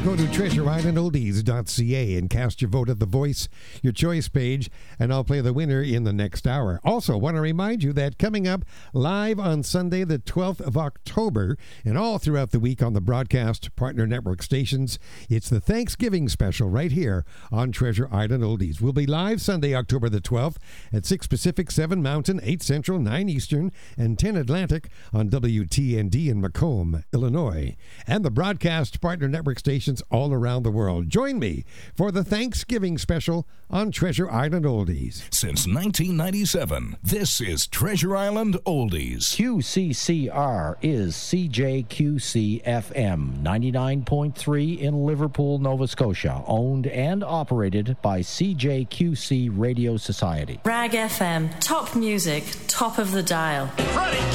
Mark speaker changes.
Speaker 1: Go to treasureislandoldies.ca and cast your vote at the Voice Your Choice page, and I'll play the winner in the next hour. Also, want to remind you that coming up live on Sunday, the 12th of October, and all throughout the week on the broadcast partner network stations, it's the Thanksgiving special right here on Treasure Island Oldies. We'll be live Sunday, October the 12th at 6 Pacific, 7 Mountain, 8 Central, 9 Eastern, and 10 Atlantic on WTND in Macomb, Illinois, and the broadcast partner network stations all around the world. Join me for the Thanksgiving special on Treasure Island Oldies.
Speaker 2: Since 1997, this is Treasure Island Oldies.
Speaker 3: QCCR is CJQC FM 99.3 in Liverpool, Nova Scotia, owned and operated by CJQC Radio Society.
Speaker 4: Rag FM, top music, top of the dial.
Speaker 5: Ready.